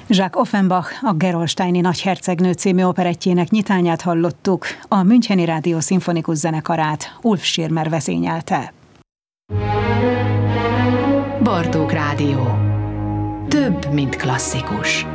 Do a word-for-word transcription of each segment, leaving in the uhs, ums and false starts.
Jacques Offenbach, a Gerolsteini Nagyhercegnő című operettjének nyitányát hallottuk, a Müncheni Rádió Szimfonikus Zenekarát Ulf Schirmer vezényelte. Bartók Rádió. Több, mint klasszikus.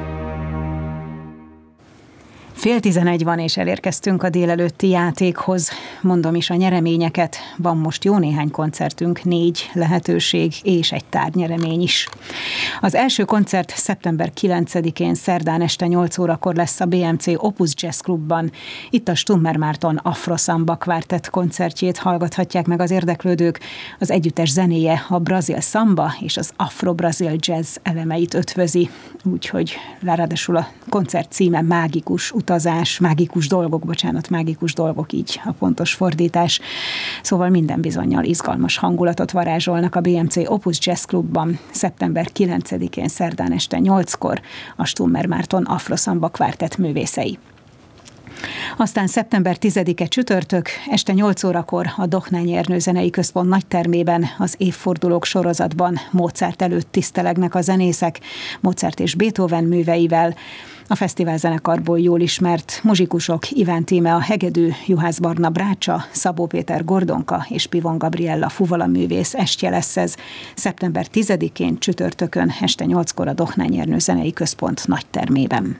Fél tizenegy van, és elérkeztünk a délelőtti játékhoz. Mondom is a nyereményeket. Van most jó néhány koncertünk, négy lehetőség és egy tárgynyeremény is. Az első koncert szeptember kilencedikén szerdán este nyolc órakor lesz a bé em cé Opus Jazz Klubban. Itt a Stummer Márton Afro Samba Quartet koncertjét hallgathatják meg az érdeklődők. Az együttes zenéje a brazil szamba és az afro-brazil jazz elemeit ötvözi. Úgyhogy ráadásul a koncert címe Mágikus utazás, mágikus dolgok, bocsánat, mágikus dolgok, így a pontos fordítás. Szóval minden bizonnyal izgalmas hangulatot varázsolnak a bé em cé Opus Jazz Klubban szeptember kilencedikén szerdán este nyolckor a Stummer Márton Afro Samba Quartet művészei. Aztán szeptember tizedike csütörtök, este nyolc órakor a Dohnányi Ernő Zenei Központ nagytermében az évfordulók sorozatban Mozart előtt tisztelegnek a zenészek, Mozart és Beethoven műveivel. A fesztiválzenekarból jól ismert muzsikusok Iván Tíme a hegedű, Juhász Barna brácsa, Szabó Péter gordonka és Pivon Gabriella fuvala művész estje lesz ez. szeptember tizedikén csütörtökön este nyolckor a Dohnányi Ernő Zenei Központ nagytermében.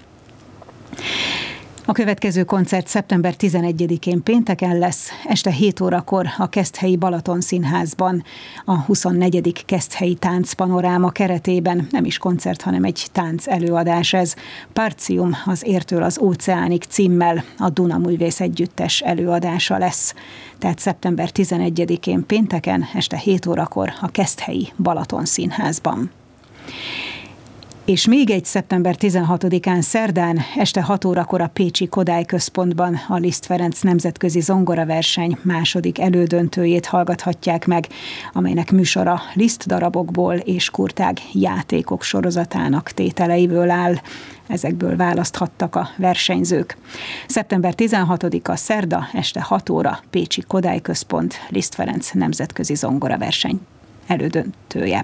A következő koncert szeptember tizenegyedikén pénteken lesz, este hét órakor a Keszthelyi Balaton Színházban, a huszonnegyedik Keszthelyi Táncpanoráma keretében, nem is koncert, hanem egy tánc előadás ez. Partium az Értől az óceánig címmel a Duna Művész Együttes előadása lesz. Tehát szeptember tizenegyedikén pénteken, este hét órakor a Keszthelyi Balaton Színházban. És még egy szeptember tizenhatodikán szerdán este hat órakor a pécsi Kodály Központban a Liszt Ferenc nemzetközi zongoraverseny második elődöntőjét hallgathatják meg, amelynek műsora Liszt darabokból és kurtág játékok sorozatának tételeiből áll. Ezekből választhattak a versenyzők. szeptember tizenhatodika szerda este hat óra pécsi Kodály Központ Liszt Ferenc nemzetközi zongoraverseny elődöntője.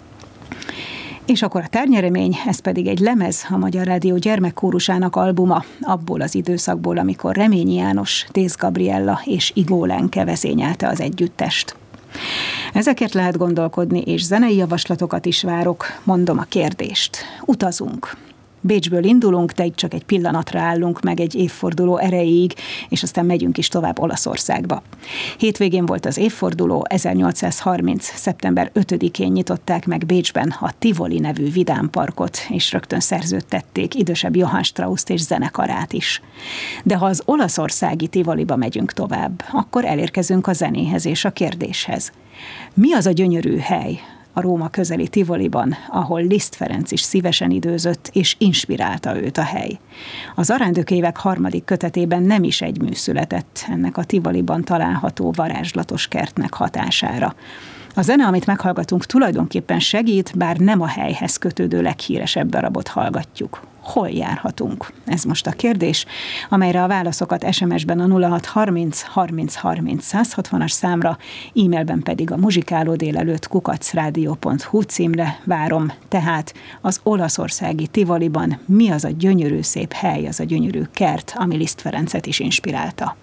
És akkor a tárgynyeremény, ez pedig egy lemez, a Magyar Rádió gyermekkórusának albuma, abból az időszakból, amikor Reményi János, Tész Gabriella és Igó Lenke vezényelte az együttest. Ezekért lehet gondolkodni, és zenei javaslatokat is várok, mondom a kérdést. Utazunk. Bécsből indulunk, de itt csak egy pillanatra állunk meg egy évforduló erejéig, és aztán megyünk is tovább Olaszországba. Hétvégén volt az évforduló, ezernyolcszázharminc. szeptember ötödikén nyitották meg Bécsben a Tivoli nevű vidámparkot, és rögtön szerződtették idősebb Johann Strausst és zenekarát is. De ha az olaszországi Tivoliba megyünk tovább, akkor elérkezünk a zenéhez és a kérdéshez. Mi az a gyönyörű hely a Róma közeli Tivoliban, ahol Liszt Ferenc is szívesen időzött, és inspirálta őt a hely? Az Arándök évek harmadik kötetében nem is egy mű született ennek a Tivoliban található varázslatos kertnek hatására. A zene, amit meghallgatunk, tulajdonképpen segít, bár nem a helyhez kötődő leghíresebb darabot hallgatjuk. Hol járhatunk? Ez most a kérdés, amelyre a válaszokat es em es-ben a nulla hat harminc harminc harminc száz hatvanas számra, e-mailben pedig a muzsikáló délelőtt kukac rádió pont hu címre várom. Tehát az olaszországi Tivoliban mi az a gyönyörű szép hely, az a gyönyörű kert, ami Liszt Ferencet is inspirálta?